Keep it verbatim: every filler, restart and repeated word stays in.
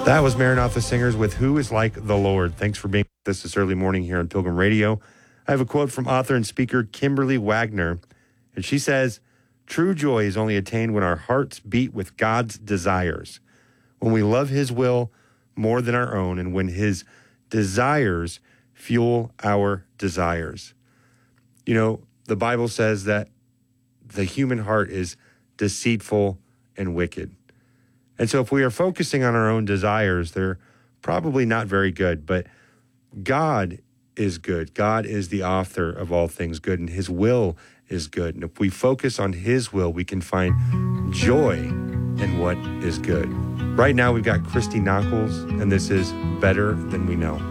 That was Maranatha Singers with Who is Like the Lord. Thanks for being with us this early morning here on Pilgrim Radio. I have a quote from author and speaker Kimberly Wagner, and she says, "True joy is only attained when our hearts beat with God's desires, when we love his will more than our own, and when his desires fuel our desires." You know, the Bible says that the human heart is deceitful and wicked. And so if we are focusing on our own desires, they're probably not very good. But God is good. God is the author of all things good, and his will is good. And if we focus on his will, we can find joy in what is good. Right now, we've got Christy Nockels, and this is Better Than We Know.